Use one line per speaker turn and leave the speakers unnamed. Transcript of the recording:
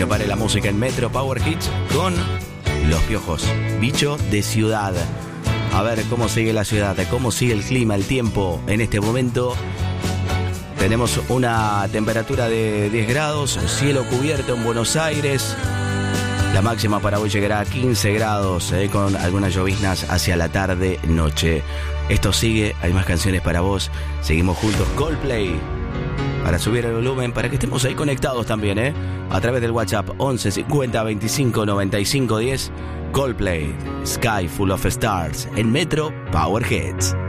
que pare la música en Metro Power Hits con Los Piojos, Bicho de Ciudad. A ver cómo sigue la ciudad, cómo sigue el clima, el tiempo en este momento. Tenemos una temperatura de 10 grados, cielo cubierto en Buenos Aires. La máxima para hoy llegará a 15 grados, con algunas lloviznas hacia la tarde-noche. Esto sigue, hay más canciones para vos. Seguimos juntos, Coldplay, para subir el volumen, para que estemos ahí conectados también, a través del WhatsApp 11 50 25 95 10. Coldplay, Sky Full of Stars, en Metro Power Hits.